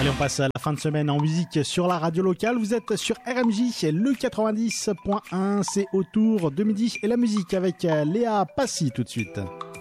Allez, on passe à la fin de semaine en musique sur la radio locale. Vous êtes sur RMJ, le 90.1. C'est autour de midi et la musique avec Léa Passy tout de suite.